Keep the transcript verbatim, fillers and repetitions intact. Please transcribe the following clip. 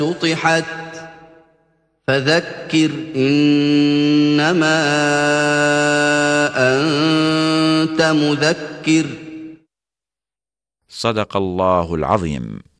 سطحت فذكر إنما أنت مذكر. صدق الله العظيم.